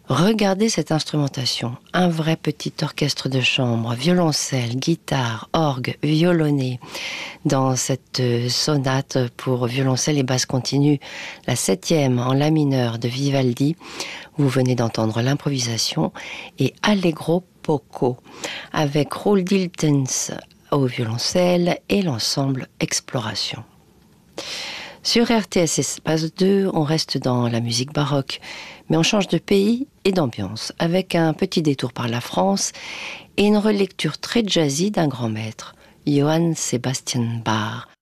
Regardez cette instrumentation, un vrai petit orchestre de chambre, violoncelle, guitare, orgue, violonnet. Dans cette sonate pour violoncelle et basse continue, la 7e en la mineur de Vivaldi, vous venez d'entendre l'improvisation, et Allegro poco, avec Roel Diltens au violoncelle et l'ensemble Exploration. Sur RTS Espace 2, on reste dans la musique baroque, mais on change de pays et d'ambiance, avec un petit détour par la France et une relecture très jazzy d'un grand maître, Johann Sebastian Bach.